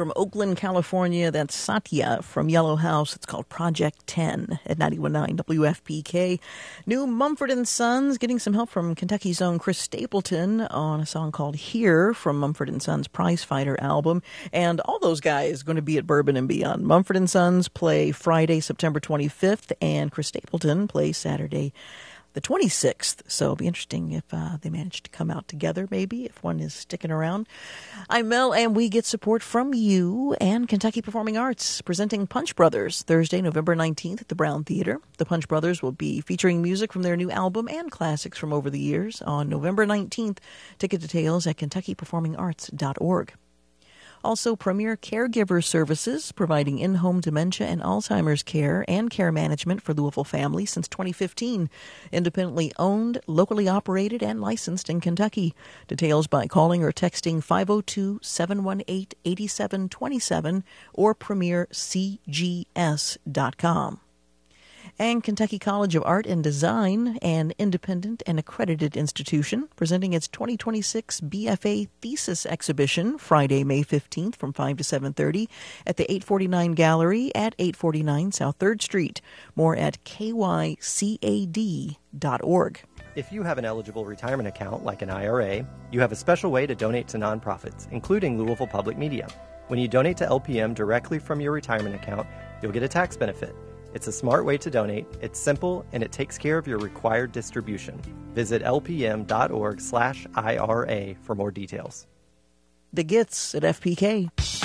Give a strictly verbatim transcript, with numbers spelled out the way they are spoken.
From Oakland, California, that's Satya from Yellow House. It's called Project ten at ninety-one point nine W F P K. New Mumford and Sons, getting some help from Kentucky's own Chris Stapleton on a song called Here from Mumford and Sons' Prizefighter album. And all those guys going to be at Bourbon and Beyond. Mumford and Sons play Friday, September twenty-fifth, and Chris Stapleton plays Saturday, the twenty-sixth. So it'll be interesting if uh, they manage to come out together, maybe, if one is sticking around. I'm Mel, and we get support from you and Kentucky Performing Arts, presenting Punch Brothers Thursday, November nineteenth at the Brown Theater. The Punch Brothers will be featuring music from their new album and classics from over the years on November nineteenth. Ticket details at kentucky performing arts dot org. Also, Premier Caregiver Services, providing in-home dementia and Alzheimer's care and care management for Louisville families since twenty fifteen. Independently owned, locally operated, and licensed in Kentucky. Details by calling or texting five oh two, seven one eight, eight seven two seven or premier c g s dot com. And Kentucky College of Art and Design, an independent and accredited institution, presenting its twenty twenty-six B F A Thesis Exhibition Friday, May fifteenth from five to seven thirty at the eight forty-nine Gallery at eight forty-nine South third Street. More at k y c a d dot org. If you have an eligible retirement account like an I R A, you have a special way to donate to nonprofits, including Louisville Public Media. When you donate to L P M directly from your retirement account, you'll get a tax benefit. It's a smart way to donate, it's simple, and it takes care of your required distribution. Visit lpm.org slash IRA for more details. The Gits at F P K.